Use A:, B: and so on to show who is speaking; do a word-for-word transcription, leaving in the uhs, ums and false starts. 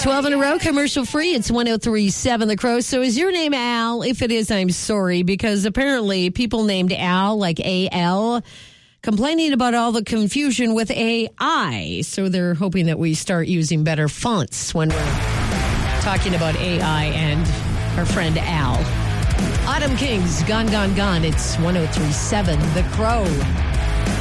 A: twelve in a row, commercial free. It's one oh three point seven The Crow. So is your name Al? If it is, I'm sorry, because apparently people named Al, like A L, complaining about all the confusion with A I. So they're hoping that we start using better fonts when we're talking about A I and our friend Al. Autumn Kings, Gone, Gone, Gone. It's one oh three point seven The Crow.